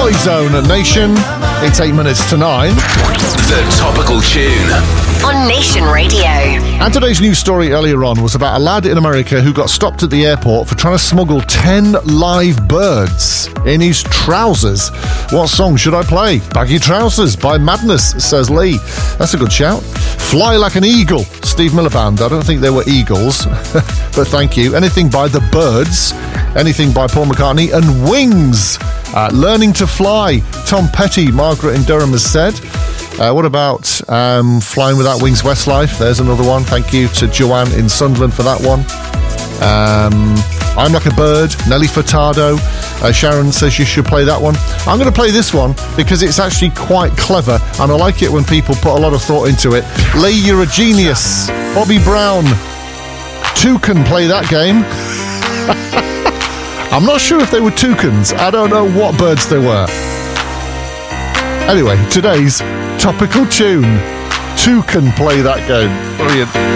Boyzone Nation. It's 8 minutes to 9. The Topical Tune on Nation Radio. And today's news story earlier on was about a lad in America who got stopped at the airport for trying to smuggle 10 live birds in his trousers. What song should I play? Baggy Trousers by Madness, says Lee. That's a good shout. Fly Like an Eagle, Steve Miller Band. I don't think they were eagles, but thank you. Anything by The Byrds, anything by Paul McCartney, and Wings. Learning to Fly, Tom Petty, Margaret in Durham has said. What about Flying Without Wings, Westlife? There's another one. Thank you to Joanne in Sunderland for that one. I'm Like a Bird, Nelly Furtado. Sharon says you should play that one. I'm going to play this one because it's actually quite clever and I like it when people put a lot of thought into it. Lee, you're a genius. Bobby Brown. Toucan play that game. I'm not sure if they were toucans. I don't know what birds they were. Anyway, today's topical tune. Toucan play that game. Brilliant.